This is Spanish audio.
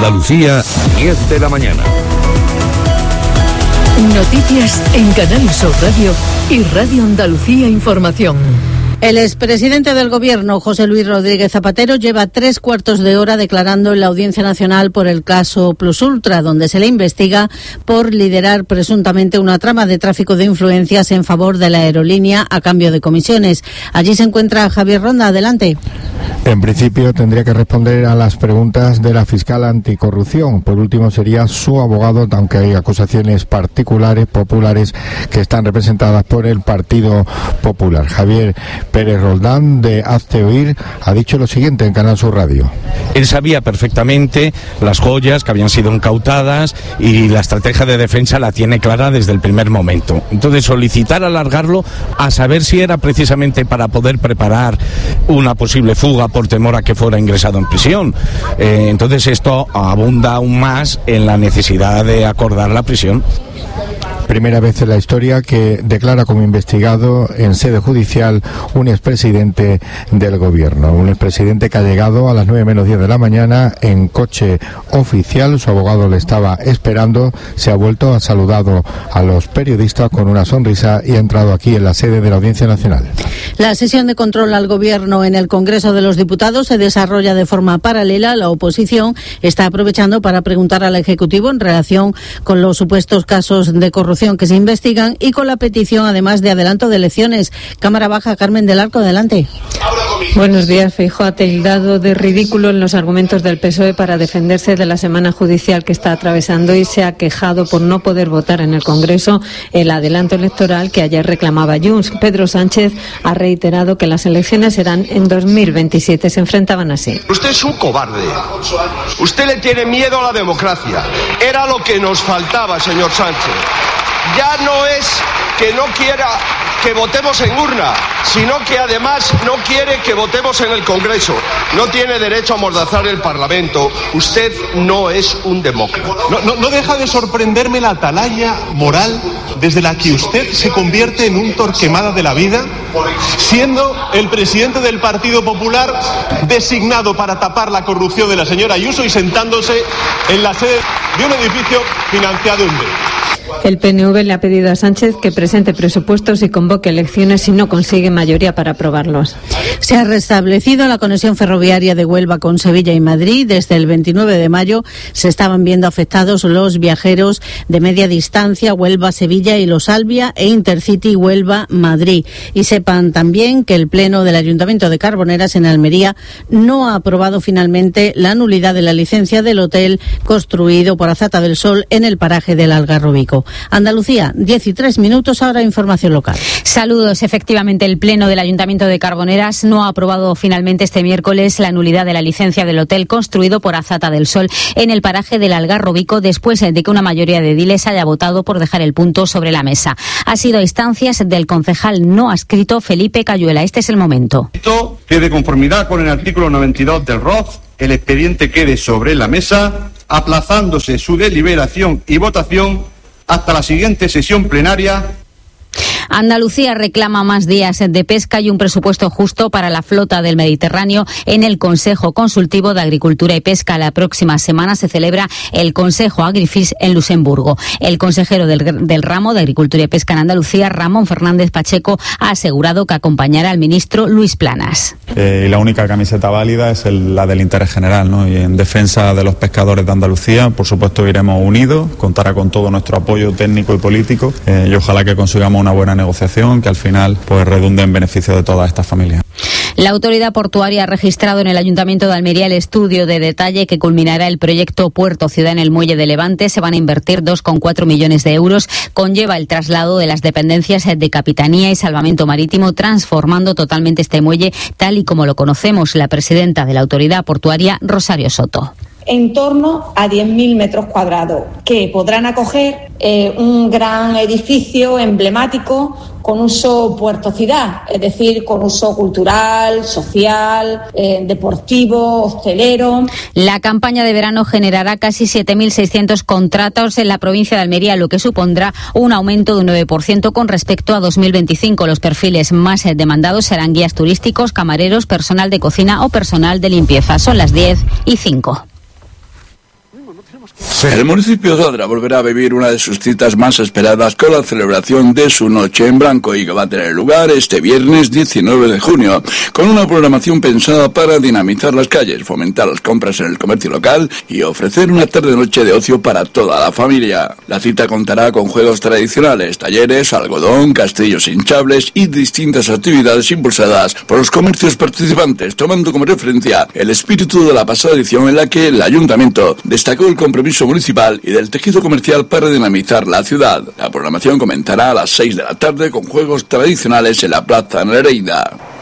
Andalucía, 10 de la mañana. Noticias en Canal Sur Radio y Radio Andalucía Información. El expresidente del Gobierno, José Luis Rodríguez Zapatero, lleva 3/4 de hora declarando en la Audiencia Nacional por el caso Plus Ultra, donde se le investiga por liderar presuntamente una trama de tráfico de influencias en favor de la aerolínea a cambio de comisiones. Allí se encuentra Javier Ronda. Adelante. En principio tendría que responder a las preguntas de la fiscal anticorrupción. Por último sería su abogado, aunque hay acusaciones particulares, populares, que están representadas por el Partido Popular. Javier Pérez Roldán, de Hazte Oír, ha dicho lo siguiente en Canal Sur Radio. Él sabía perfectamente las joyas que habían sido incautadas y la estrategia de defensa la tiene clara desde el primer momento. Entonces, solicitar alargarlo a saber si era precisamente para poder preparar una posible fuga por temor a que fuera ingresado en prisión. Entonces, esto abunda aún más en la necesidad de acordar la prisión. Primera vez en la historia que declara como investigado en sede judicial un expresidente del Gobierno. Un expresidente que ha llegado a las 9:10 de la mañana en coche oficial. Su abogado le estaba esperando. Se ha vuelto, ha saludado a los periodistas con una sonrisa y ha entrado aquí en la sede de la Audiencia Nacional. La sesión de control al Gobierno en el Congreso de los Diputados se desarrolla de forma paralela. La oposición está aprovechando para preguntar al Ejecutivo en relación con los supuestos casos de corrupción que se investigan y con la petición, además, de adelanto de elecciones. Cámara Baja, Carmen del Arco, adelante. Buenos días. Feijóo ha tildado de ridículo en los argumentos del PSOE para defenderse de la semana judicial que está atravesando y se ha quejado por no poder votar en el Congreso el adelanto electoral que ayer reclamaba Junts. Pedro Sánchez ha reiterado que las elecciones serán en 2027. Se enfrentaban así. Usted es un cobarde. Usted le tiene miedo a la democracia. Era lo que nos faltaba, señor Sánchez. Ya no es que no quiera que votemos en urna, sino que además no quiere que votemos en el Congreso. No tiene derecho a amordazar el Parlamento. Usted no es un demócrata. No deja de sorprenderme la atalaya moral desde la que usted se convierte en un Torquemada de la vida, siendo el presidente del Partido Popular designado para tapar la corrupción de la señora Ayuso y sentándose en la sede de un edificio financiado en B. El PNV le ha pedido a Sánchez que presente presupuestos y convoque elecciones si no consigue mayoría para aprobarlos. Se ha restablecido la conexión ferroviaria de Huelva con Sevilla y Madrid. Desde el 29 de mayo se estaban viendo afectados los viajeros de media distancia Huelva-Sevilla y Los Albia e Intercity Huelva-Madrid. Y sepan también que el Pleno del Ayuntamiento de Carboneras en Almería no ha aprobado finalmente la nulidad de la licencia del hotel construido por Azata del Sol en el paraje del Algarrobico. Andalucía, 13 minutos, ahora información local. Saludos. Efectivamente, el Pleno del Ayuntamiento de Carboneras no ha aprobado finalmente este miércoles la nulidad de la licencia del hotel construido por Azata del Sol en el paraje del Algarrobico, después de que una mayoría de ediles haya votado por dejar el punto sobre la mesa. Ha sido a instancias del concejal no adscrito Felipe Cayuela. Este es el momento. Que de conformidad con el artículo 92 del ROZ, el expediente quede sobre la mesa, aplazándose su deliberación y votación hasta la siguiente sesión plenaria. Andalucía reclama más días de pesca y un presupuesto justo para la flota del Mediterráneo en el Consejo Consultivo de Agricultura y Pesca. La próxima semana se celebra el Consejo Agrifish en Luxemburgo. El consejero del ramo de Agricultura y Pesca en Andalucía, Ramón Fernández Pacheco, ha asegurado que acompañará al ministro Luis Planas. Y la única camiseta válida es la del interés general, ¿no? Y en defensa de los pescadores de Andalucía, por supuesto, iremos unidos, contará con todo nuestro apoyo técnico y político y ojalá que consigamos una buena negociación que al final pues redunde en beneficio de todas estas familias. La autoridad portuaria ha registrado en el Ayuntamiento de Almería el estudio de detalle que culminará el proyecto Puerto Ciudad en el Muelle de Levante. Se van a invertir 2,4 millones de euros. Conlleva el traslado de las dependencias de Capitanía y Salvamento Marítimo, transformando totalmente este muelle tal y como lo conocemos. La presidenta de la autoridad portuaria, Rosario Soto. En torno a 10.000 metros cuadrados, que podrán acoger un gran edificio emblemático con uso Puerto Ciudad, es decir, con uso cultural, social, deportivo, hostelero. La campaña de verano generará casi 7.600 contratos en la provincia de Almería, lo que supondrá un aumento de un 9% con respecto a 2025. Los perfiles más demandados serán guías turísticos, camareros, personal de cocina o personal de limpieza. Son las 10:05. El municipio de Odra volverá a vivir una de sus citas más esperadas con la celebración de su Noche en Blanco y que va a tener lugar este viernes 19 de junio, con una programación pensada para dinamizar las calles, fomentar las compras en el comercio local y ofrecer una tarde-noche de ocio para toda la familia. La cita contará con juegos tradicionales, talleres, algodón, castillos hinchables y distintas actividades impulsadas por los comercios participantes, tomando como referencia el espíritu de la pasada edición en la que el ayuntamiento destacó el compromiso municipal y del tejido comercial para dinamizar la ciudad. La programación comenzará a las 6 de la tarde con juegos tradicionales en la Plaza Nereida.